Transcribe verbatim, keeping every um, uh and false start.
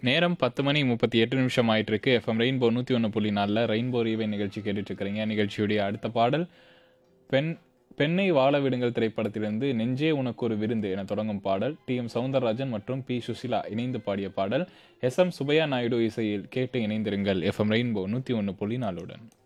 நேரம் பத்து மணி முப்பத்தி எட்டு நிமிஷம் ஆயிட்டு இருக்கு. எஃப்எம் ரெயின்போ நூற்றி ஒன்று புள்ளி நாலில் ரெயின்போ ரீவை நிகழ்ச்சி கேட்டுட்டு இருக்கிறீங்க. நிகழ்ச்சியுடைய அடுத்த பாடல் பெண் பெண்ணை வாழ விடுங்கள் திரைப்படத்திலிருந்து நெஞ்சே உனக்கு ஒரு விருந்து என தொடங்கும் பாடல் டி எம் சவுந்தரராஜன் மற்றும் பி சுசிலா இணைந்து பாடிய பாடல். எஸ் எம் சுபையா நாயுடு இசையில் கேட்டு இணைந்திருங்கள் எஃப்எம் ரெயின்போ நூற்றி ஒன்று புள்ளி நாலுடன்.